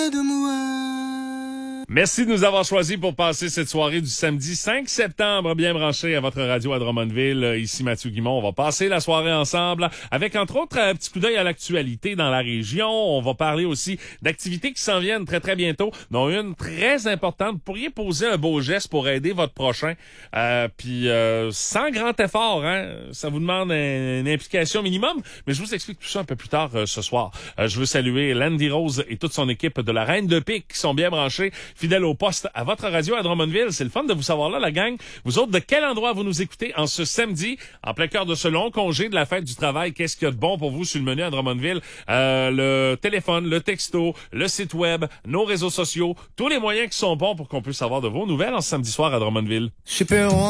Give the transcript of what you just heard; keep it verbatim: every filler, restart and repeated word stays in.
de moi. Merci de nous avoir choisis pour passer cette soirée du samedi cinq septembre, bien branché à votre radio à Drummondville. Ici Mathieu Guimond. On va passer la soirée ensemble avec, entre autres, un petit coup d'œil à l'actualité dans la région. On va parler aussi d'activités qui s'en viennent très, très bientôt, dont une très importante. Vous pourriez poser un beau geste pour aider votre prochain. Euh, puis euh, sans grand effort, hein. Ça vous demande un, une implication minimum, mais je vous explique tout ça un peu plus tard euh, ce soir. Euh, je veux saluer Landy Rose et toute son équipe de la Reine de Pique qui sont bien branchés, fidèle au poste à votre radio à Drummondville. C'est le fun de vous savoir là, la gang. Vous autres, de quel endroit vous nous écoutez en ce samedi, en plein cœur de ce long congé de la fête du travail? Qu'est-ce qu'il y a de bon pour vous sur le menu à Drummondville? Euh, le téléphone, le texto, le site web, nos réseaux sociaux, tous les moyens qui sont bons pour qu'on puisse avoir de vos nouvelles en ce samedi soir à Drummondville. Je sais pas,